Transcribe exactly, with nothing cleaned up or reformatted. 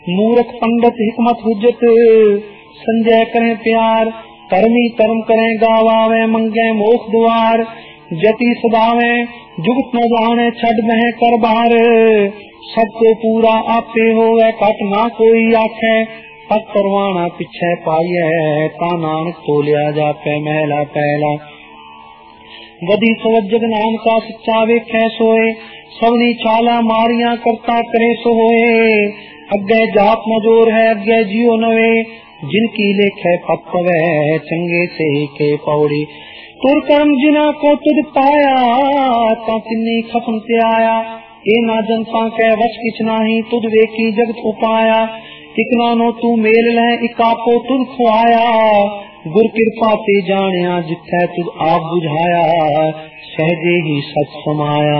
मूर्ख पंडित हिकमत हुज्जत संजय करें प्यार। कर्मी कर्म करें गावावे मंगे मोख द्वार। जति सदावे जुगत न जाने छड़ बह कर बार। सबको पूरा आपे होवे कट ना कोई आखे। पग परवाना पिछे पाइए ता नानक तोलिया जापे महला पहला। वधी सवजग नाम का सच्चा वेखे सोए। सबनी छाला मारिया करता करे सो होए। अगे जात न जोर है अगे जियो नवे। जिनकी लेखे पपवे चंगे से के पौड़ी। तुर कर्म जिना को तुद पाया ता तिन्नी खपन ते आया। ए ना जनता के वश किछ नाही तुद वेकी जगत उपाया। इकना नो तू मेल ले इकापो तुद खुआया। गुर कृपा ते जानिया जिथे तुद आप बुझाया। सहजे ही सच समाया।